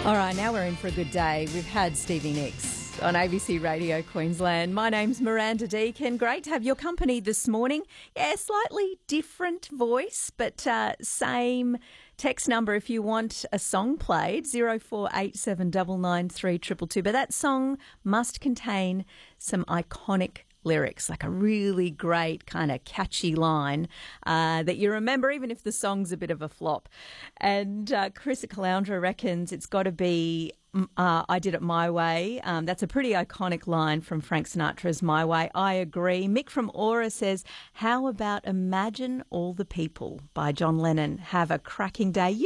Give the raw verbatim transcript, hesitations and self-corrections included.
All right, now we're in for a good day. We've had Stevie Nicks on A B C Radio Queensland. My name's Miranda Deakin. Great to have your company this morning. Yeah, slightly different voice, but uh, same text number if you want a song played, zero four eight seven nine nine three two two two. But that song must contain some iconic lyrics, like a really great kind of catchy line uh, that you remember even if the song's a bit of a flop. And uh, Chris at Caloundra reckons it's got to be uh, I Did It My Way. Um, that's a pretty iconic line from Frank Sinatra's My Way. I agree. Mick from Aura says, how about Imagine All the People by John Lennon? Have a cracking day.